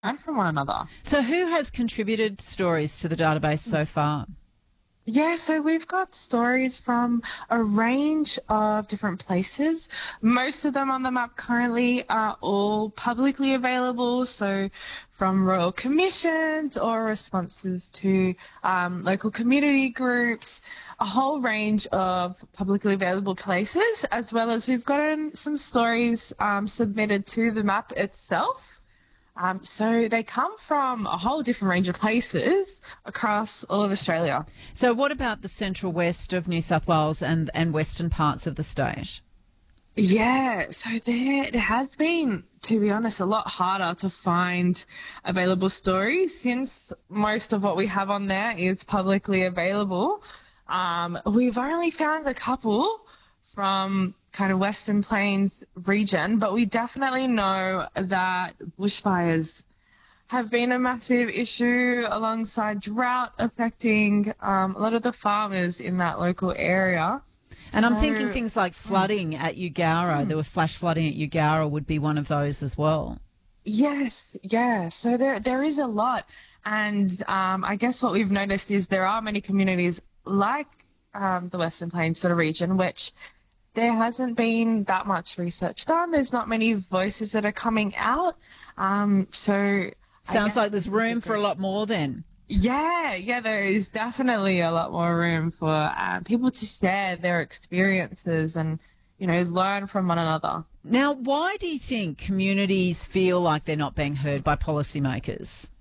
and from one another. So who has contributed stories to the database so far? Yeah, so we've got stories from a range of different places. Most of them on the map currently are all publicly available, so from royal commissions or responses to local community groups, a whole range of publicly available places, as well as we've gotten some stories submitted to the map itself. So they come from a whole different range of places across all of Australia. So what about the central west of New South Wales and western parts of the state? Yeah, so there it has been, to be honest, a lot harder to find available stories since most of what we have on there is publicly available. We've only found a couple from kind of Western Plains region, but we definitely know that bushfires have been a massive issue alongside drought affecting a lot of the farmers in that local area. And I'm thinking things like flooding at Eugowra. There were flash flooding at Eugowra would be one of those as well. Yes, yeah. So there is a lot. And I guess what we've noticed is there are many communities like the Western Plains sort of region, which there hasn't been that much research done. There's not many voices that are coming out. Sounds like there's room for a lot more then. Yeah, there is definitely a lot more room for people to share their experiences and, learn from one another. Now, why do you think communities feel like they're not being heard by policymakers?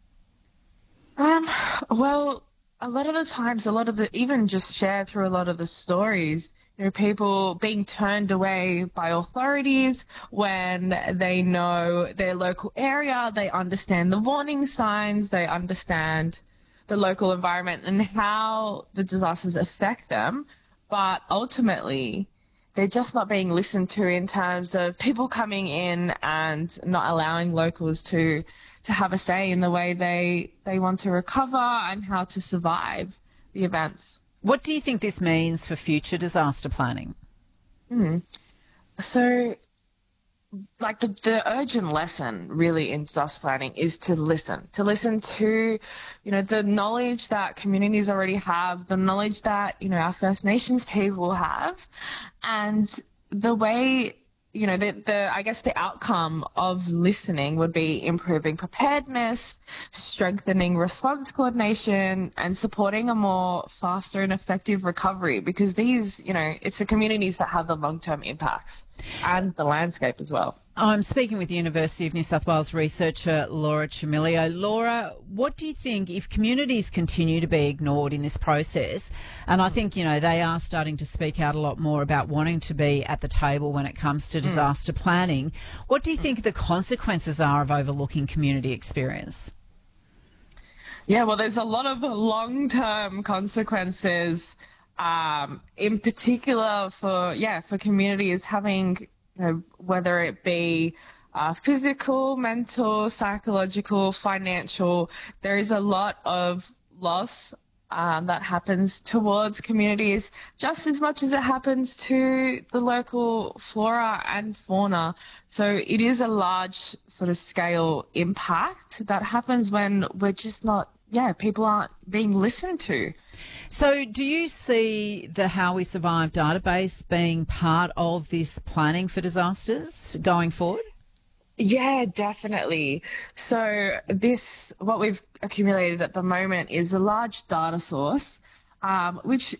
Well, a lot of the times, even just shared through a lot of the stories, people being turned away by authorities when they know their local area, they understand the warning signs, they understand the local environment and how the disasters affect them. But ultimately, they're just not being listened to in terms of people coming in and not allowing locals to have a say in the way they want to recover and how to survive the events. What do you think this means for future disaster planning? So, the urgent lesson really in disaster planning is to listen to, the knowledge that communities already have, the knowledge that, our First Nations people have, and the way, I guess the outcome of listening would be improving preparedness, strengthening response coordination, and supporting a more faster and effective recovery, because these, it's the communities that have the long-term impacts and the landscape as well. I'm speaking with University of New South Wales researcher Laura Chimilio. Laura, what do you think if communities continue to be ignored in this process? And I think, they are starting to speak out a lot more about wanting to be at the table when it comes to disaster planning. What do you think the consequences are of overlooking community experience? Yeah, well, there's a lot of long-term consequences, in particular for communities having, whether it be physical, mental, psychological, financial. There is a lot of loss that happens towards communities just as much as it happens to the local flora and fauna. So it is a large sort of scale impact that happens when we're just not, people aren't being listened to. So do you see the How We Survive database being part of this planning for disasters going forward? Yeah, definitely. So what we've accumulated at the moment is a large data source, which,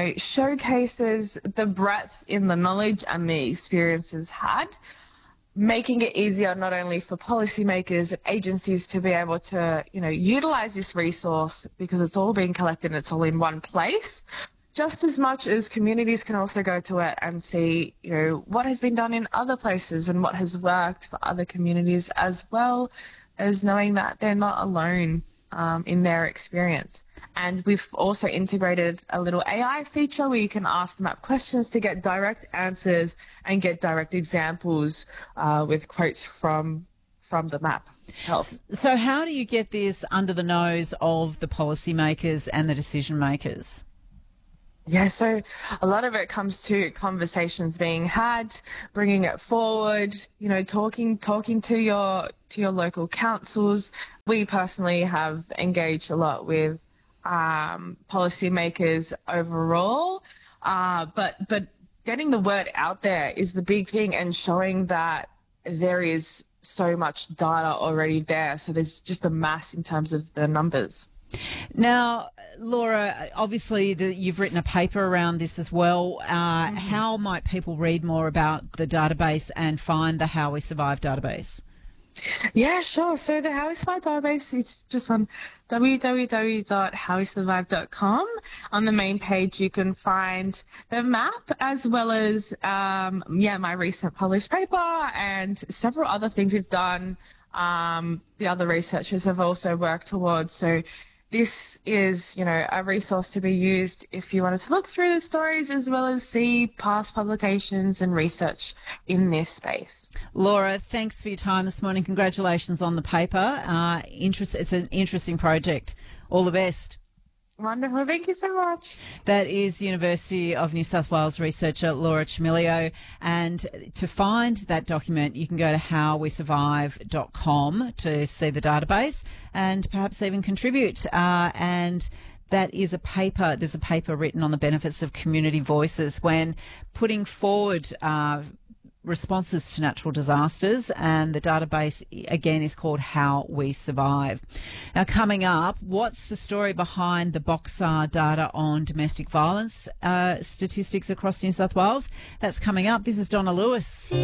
showcases the breadth in the knowledge and the experiences had, making it easier not only for policymakers and agencies to be able to, utilize this resource because it's all being collected and it's all in one place, just as much as communities can also go to it and see, what has been done in other places and what has worked for other communities, as well as knowing that they're not alone in their experience. And we've also integrated a little AI feature where you can ask the map questions to get direct answers and get direct examples with quotes from the map. So how do you get this under the nose of the policymakers and the decision makers? Yeah, so a lot of it comes to conversations being had, bringing it forward, talking to your local councils. We personally have engaged a lot with policymakers overall, but getting the word out there is the big thing, and showing that there is so much data already there. So there's just a mass in terms of the numbers. Now, Laura, obviously you've written a paper around this as well. How might people read more about the database and find the How We Survive database? Yeah, sure. So the How We Survive database is just on www.howwesurvive.com. On the main page, you can find the map as well as, my recent published paper and several other things we've done. The other researchers have also worked towards. So this is, a resource to be used if you wanted to look through the stories as well as see past publications and research in this space. Laura, thanks for your time this morning. Congratulations on the paper. It's an interesting project. All the best. Wonderful. Thank you so much. That is University of New South Wales researcher Laura Chimilio. And to find that document, you can go to howwesurvive.com to see the database and perhaps even contribute. And that is a paper. There's a paper written on the benefits of community voices when putting forward responses to natural disasters, and the database again is called How We Survive. Now, coming up, what's the story behind the Boxar data on domestic violence statistics across New South Wales? That's coming up. This is Donna Lewis.